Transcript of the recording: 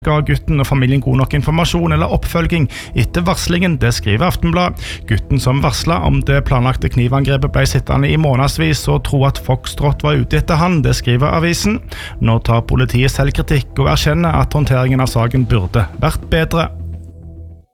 Ga gutten og familien god nok informasjon eller oppfølging etter varslingen, det skriver Aftenblad. Gutten som varslet om det planlagte knivangrepet ble sittende i månedsvis og tro at Foxtrot var ute etter han, det skriver avisen. Nå tar politiet selvkritikk og erkjenner at håndteringen av saken burde vært bedre.